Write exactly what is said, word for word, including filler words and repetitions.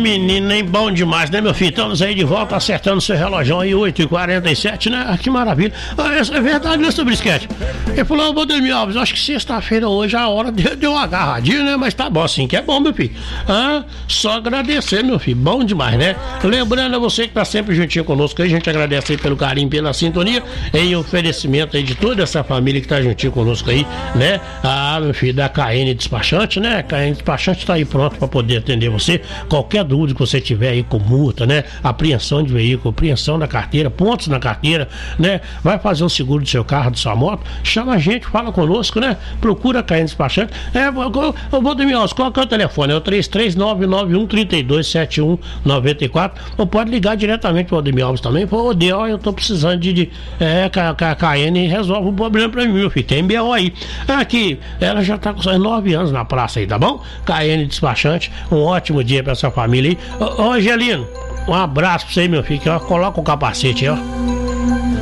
menino, nem bom demais, né, meu filho? Estamos aí de volta, acertando seu relógio aí, oito e quarenta e sete, né? Ah, que maravilha. Ah, é verdade, né, seu Brisquete? Ele falou, ô, Valdemir Alves, acho que sexta-feira hoje a hora deu, deu uma agarradinha, né? Mas tá bom, assim que é bom, meu filho. Ah, só agradecer, meu filho. Bom demais, né? Lembrando a você que tá sempre juntinho conosco aí, a gente agradece aí pelo carinho, pela sintonia, em oferecimento aí de toda essa família que tá juntinho conosco aí, né? Ah, meu filho, da K N Despachante, né? K N Despachante tá aí pronto pra poder atender você. Qualquer dúvida que você tiver aí com multa, né? Apreensão de veículo, apreensão da carteira, pontos na carteira, né? Vai fazer o seguro do seu carro, da sua moto, chama a gente, fala conosco, né? Procura a K N Despachante. É, eu vou dormir, qual que é o telefone? É o três três nove nove um três dois sete um nove quatro, ou pode ligar diretamente pro Valdemir Alves também. Pô, ô, Deus, eu tô precisando de, de é, que a K N resolve o problema pra mim, meu filho. Tem B O aí. Aqui, ela já tá com nove anos na praça aí, tá bom? K N Despachante, um ótimo dia pra essa família aí. Ô, ô Angelino, um abraço pra você, meu filho, que ó, coloca o capacete aí, ó.